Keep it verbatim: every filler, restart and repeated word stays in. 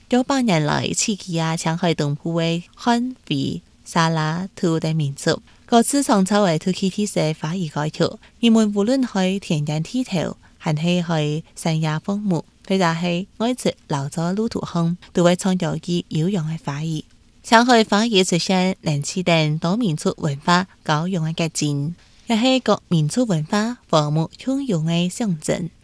有百年來刺激啊搶海東部嘅漢徽沙拉土的民族，各自創造嘅土氣特色花語歌曲，人們無論係田間地頭，還是去山野荒蕪，或者係愛在老早路途上，都會創造其悠揚嘅花語。搶海花語出現能啟動多民族文化交融嘅結晶，也係各民族文化和睦共融嘅象徵。